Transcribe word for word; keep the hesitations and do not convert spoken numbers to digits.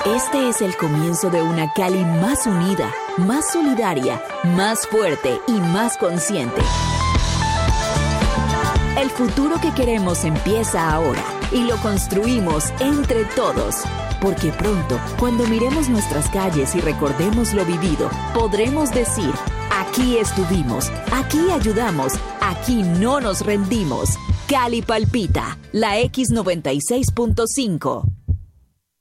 Este es el comienzo de una Cali más unida, más solidaria, más fuerte y más consciente. El futuro que queremos empieza ahora y lo construimos entre todos. Porque pronto, cuando miremos nuestras calles y recordemos lo vivido, podremos decir: aquí estuvimos, aquí ayudamos, aquí no nos rendimos. Cali palpita, la X noventa y seis punto cinco.